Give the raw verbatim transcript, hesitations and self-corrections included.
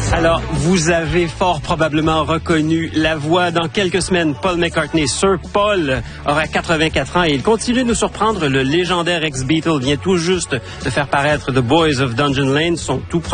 Alors, vous avez fort probablement reconnu la voix. Dans quelques semaines, Paul McCartney, Sir Paul, aura quatre-vingt-quatre ans et il continue de nous surprendre. Le légendaire ex-Beatle vient tout juste de faire paraître The Boys of Dungeon Lane, son tout